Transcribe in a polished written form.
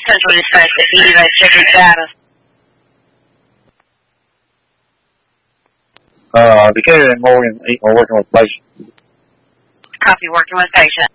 Central Dispatch to Eva, check your status. Decatur and Morgan, 8 more working with patient. Copy, working with patient.